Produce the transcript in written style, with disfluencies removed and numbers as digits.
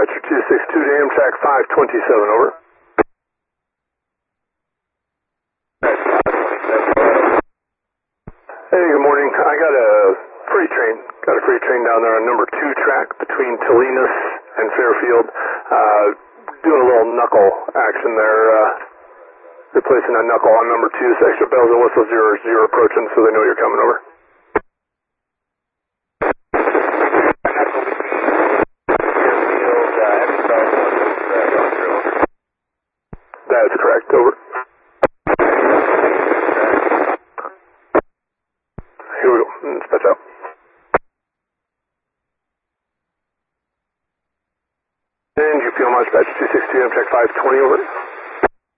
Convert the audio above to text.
Dispatcher 262 to Amtrak 527, over. Hey, good morning. I got a freight train. Got a freight train down there on number 2 track between Tolinas and Fairfield. Doing a little knuckle action there. Replacing a knuckle on number 2. So extra bells and whistles. You're approaching, so they know you're coming, over.